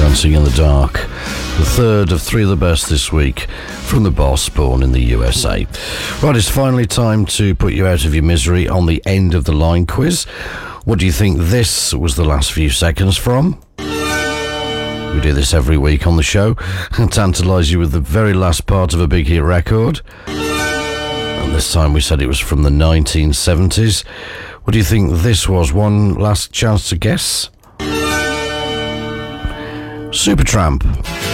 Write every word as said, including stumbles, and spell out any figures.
Dancing in the Dark, the third of three of the best this week from the Boss, born in the U S A. Right, it's finally time to put you out of your misery on the end of the line quiz. What do you think this was the last few seconds from? We do this every week on the show and tantalise you with the very last part of a big hit record. And this time we said it was from the nineteen seventies. What do you think this was? One last chance to guess? Supertramp.